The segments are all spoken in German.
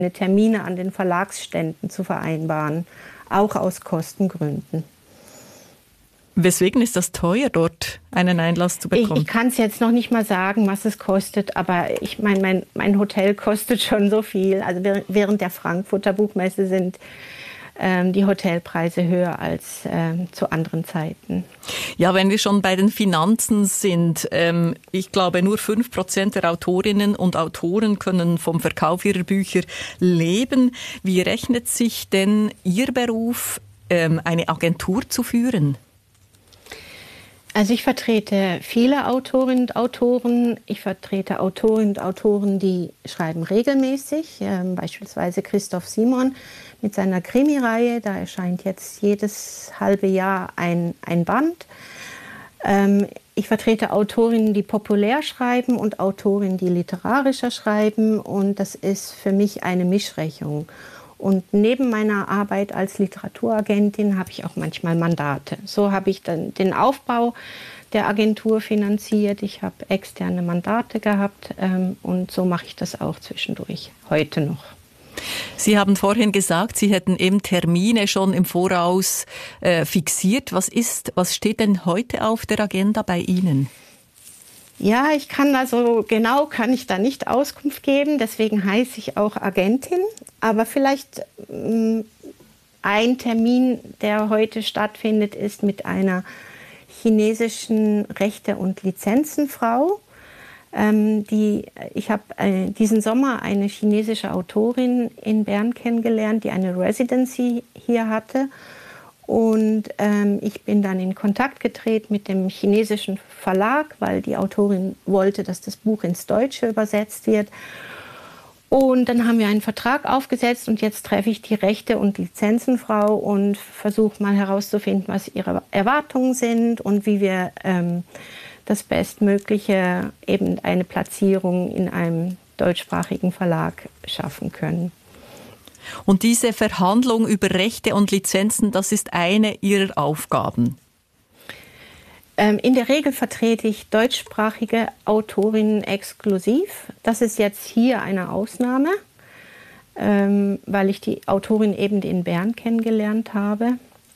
Termine an den Verlagsständen zu vereinbaren, auch aus Kostengründen. Weswegen ist das teuer, dort einen Einlass zu bekommen? Ich kann es jetzt noch nicht mal sagen, was es kostet, aber ich meine, mein Hotel kostet schon so viel. Also während der Frankfurter Buchmesse sind die Hotelpreise höher als zu anderen Zeiten. Ja, wenn wir schon bei den Finanzen sind, ich glaube, nur 5% der Autorinnen und Autoren können vom Verkauf ihrer Bücher leben. Wie rechnet sich denn Ihr Beruf, eine Agentur zu führen? Also ich vertrete viele Autorinnen und Autoren. Ich vertrete Autorinnen und Autoren, die schreiben regelmäßig. Beispielsweise Christoph Simon mit seiner Krimireihe. Da erscheint jetzt jedes halbe Jahr ein Band. Ich vertrete Autorinnen, die populär schreiben und Autorinnen, die literarischer schreiben. Und das ist für mich eine Mischrechnung. Und neben meiner Arbeit als Literaturagentin habe ich auch manchmal Mandate. So habe ich dann den Aufbau der Agentur finanziert. Ich habe externe Mandate gehabt und so mache ich das auch zwischendurch, heute noch. Sie haben vorhin gesagt, Sie hätten eben Termine schon im Voraus fixiert. Was steht denn heute auf der Agenda bei Ihnen? Ja, kann ich da nicht Auskunft geben, deswegen heiße ich auch Agentin. Aber vielleicht ein Termin, der heute stattfindet, ist mit einer chinesischen Rechte- und Lizenzenfrau. Ich habe diesen Sommer eine chinesische Autorin in Bern kennengelernt, die eine Residency hier hatte. Und ich bin dann in Kontakt getreten mit dem chinesischen Verlag, weil die Autorin wollte, dass das Buch ins Deutsche übersetzt wird. Und dann haben wir einen Vertrag aufgesetzt und jetzt treffe ich die Rechte- und Lizenzenfrau und versuche mal herauszufinden, was ihre Erwartungen sind und wie wir das Bestmögliche, eben eine Platzierung in einem deutschsprachigen Verlag schaffen können. Und diese Verhandlung über Rechte und Lizenzen, das ist eine Ihrer Aufgaben? In der Regel vertrete ich deutschsprachige Autorinnen exklusiv. Das ist jetzt hier eine Ausnahme, weil ich die Autorin eben in Bern kennengelernt habe.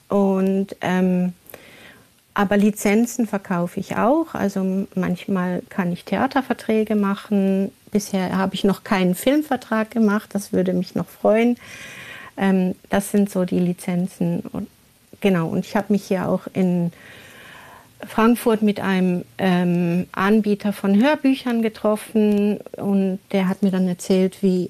Aber Lizenzen verkaufe ich auch. Also manchmal kann ich Theaterverträge machen. Bisher habe ich noch keinen Filmvertrag gemacht. Das würde mich noch freuen. Das sind so die Lizenzen. Genau. Und ich habe mich hier auch in Frankfurt mit einem Anbieter von Hörbüchern getroffen. Und der hat mir dann erzählt, wie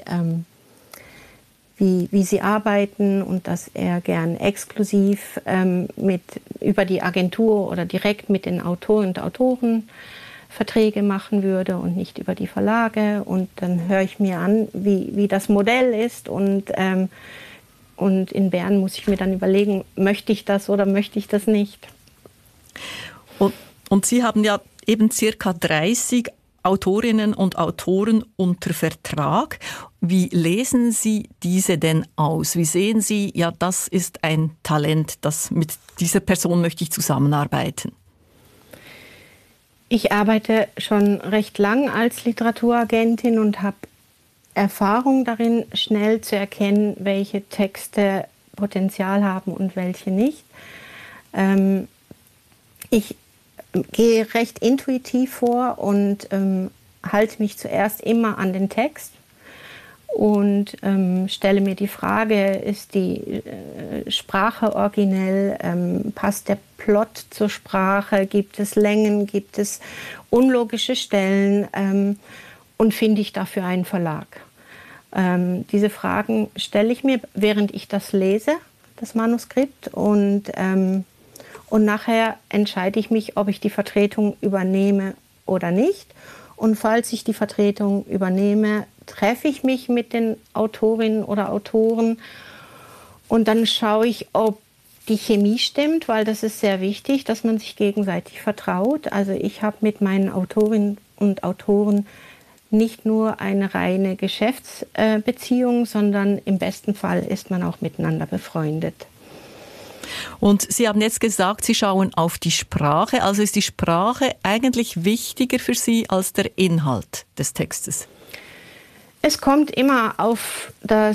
sie arbeiten und dass er gern exklusiv über die Agentur oder direkt mit den Autoren und Autoren Verträge machen würde und nicht über die Verlage. Und dann höre ich mir an, wie das Modell ist. Und in Bern muss ich mir dann überlegen, möchte ich das oder möchte ich das nicht. Und Sie haben ja eben circa 30 Autorinnen und Autoren unter Vertrag. Wie lesen Sie diese denn aus? Wie sehen Sie, ja, das ist ein Talent, mit dieser Person möchte ich zusammenarbeiten? Ich arbeite schon recht lang als Literaturagentin und habe Erfahrung darin, schnell zu erkennen, welche Texte Potenzial haben und welche nicht. Ich gehe recht intuitiv vor und halte mich zuerst immer an den Text und stelle mir die Frage, ist die Sprache originell, passt der Plot zur Sprache, gibt es Längen, gibt es unlogische Stellen und finde ich dafür einen Verlag. Diese Fragen stelle ich mir, während ich das lese, das Manuskript, und nachher entscheide ich mich, ob ich die Vertretung übernehme oder nicht. Und falls ich die Vertretung übernehme, treffe ich mich mit den Autorinnen oder Autoren und dann schaue ich, ob die Chemie stimmt, weil das ist sehr wichtig, dass man sich gegenseitig vertraut. Also ich habe mit meinen Autorinnen und Autoren nicht nur eine reine Geschäftsbeziehung, sondern im besten Fall ist man auch miteinander befreundet. Und Sie haben jetzt gesagt, Sie schauen auf die Sprache. Also ist die Sprache eigentlich wichtiger für Sie als der Inhalt des Textes? Es kommt immer auf das